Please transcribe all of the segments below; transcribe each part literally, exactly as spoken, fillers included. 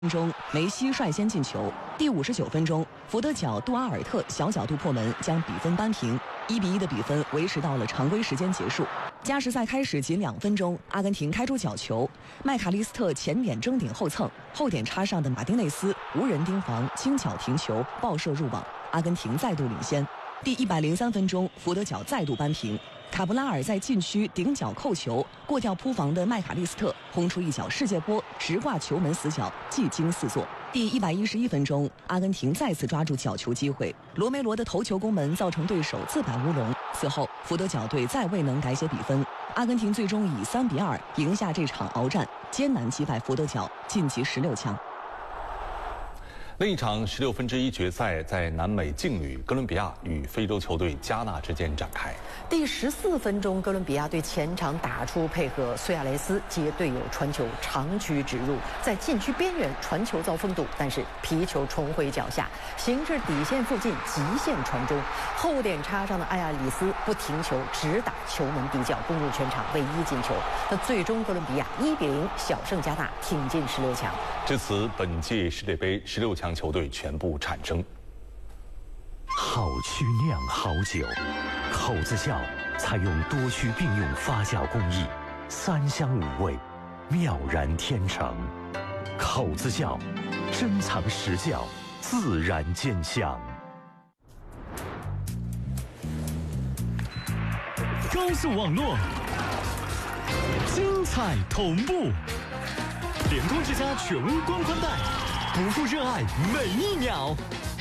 中，梅西率先进球。第五十九分钟，福德角杜阿尔特小角度破门，将比分扳平，一比一的比分维持到了常规时间结束。加时赛开始仅两分钟，阿根廷开出角球，麦卡利斯特前点争顶后蹭，后点插上的马丁内斯无人盯防，轻巧停球，爆射入网，阿根廷再度领先。第一百零三分钟，福德角再度扳平。卡布拉尔在禁区顶角扣球，过掉扑防的麦卡利斯特轰出一脚世界波，直挂球门死角，技惊四座。第一百一十一分钟，阿根廷再次抓住角球机会，罗梅罗的头球攻门造成对手自摆乌龙。此后，福德角队再未能改写比分，阿根廷最终以三比二赢下这场鏖战，艰难击败福德角，晋级十六强。 另一场十六分之一决赛在南美劲旅哥伦比亚与非洲球队加纳之间展开。 第十四分钟，哥伦比亚队前场打出配合，苏亚雷斯接队友传球长驱直入，在禁区边缘传球遭封堵，但是皮球重回脚下，行至底线附近极限传中，后点插上的艾亚里斯不停球直打球门底角，攻入全场唯一进球。那最终哥伦比亚一比零小胜加纳，挺进十六强。 至此，本届世界杯十六强球队全部产生。 好曲酿好酒，口子窖采用多区并用发酵工艺，三香五味，妙然天成。口子窖，珍藏实窖，自然见香。 高速网络，精彩同步，联通之家全屋光宽带，不负热爱每一秒。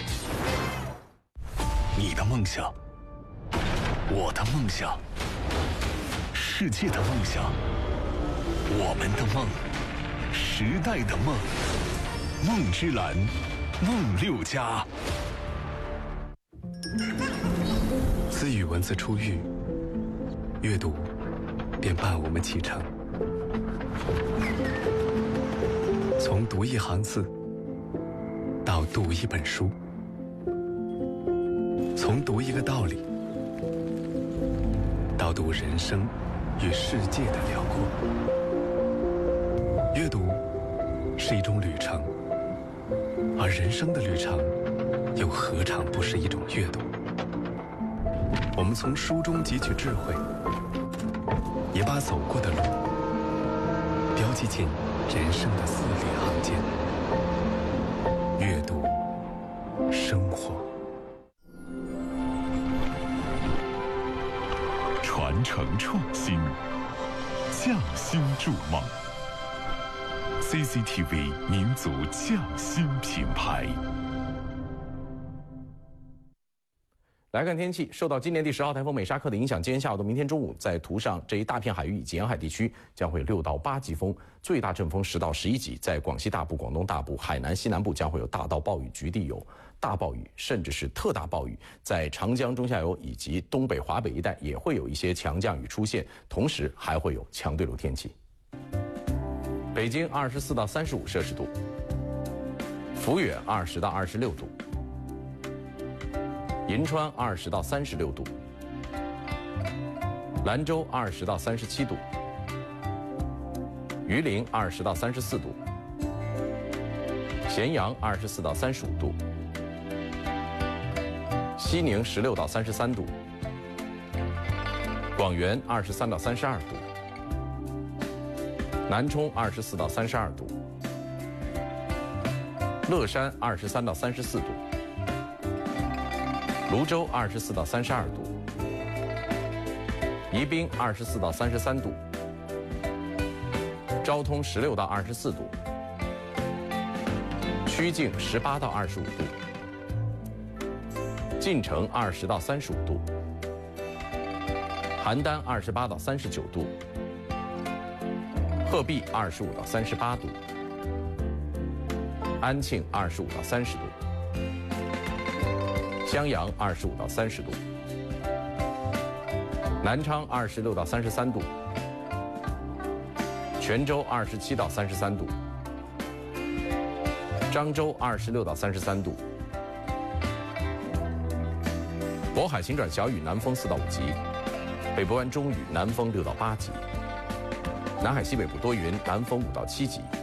你的梦想，我的梦想，世界的梦想，我们的梦，时代的梦，梦之蓝，梦六家。 自与文字初遇，阅读便伴我们启程。从读一行字到读一本书，从读一个道理到读人生与世界的辽阔。阅读是一种旅程，而人生的旅程又何尝不是一种阅读？我们从书中汲取智慧，也把走过的路标记进人生的字里行间。阅读，生活。 传承创新，匠心筑梦。C C T V 民族匠心品牌。 来看天气，受到今年第十号台风美沙克的影响，今天下午到明天中午，在图上这一大片海域以及沿海地区将会六到八级风，最大阵风十到十一级。在广西大部、广东大部、海南西南部将会有大到暴雨，局地有大暴雨，甚至是特大暴雨。在长江中下游以及东北、华北一带也会有一些强降雨出现，同时还会有强对流天气。北京二十四到三十五摄氏度，抚远二十到二十六度。银川二十到三十六度，兰州二十到三十七度，榆林二十到三十四度，咸阳二十四到三十五度，西宁十六到三十三度，广元二十三到三十二度，南充二十四到三十二度，乐山二十三到三十四度。泸州二十四到三十二度，宜宾二十四到三十三度，昭通十六到二十四度，曲靖十八到二十五度，晋城二十到三十五度，邯郸二十八到三十九度，鹤壁二十五到三十八度，安庆二十五到三十度。襄阳二十五到三十度，南昌二十六到三十三度，泉州二十七到三十三度，漳州二十六到三十三度，渤海晴转小雨，南风四到五级，北部湾中雨，南风六到八级，南海西北部多云，南风五到七级。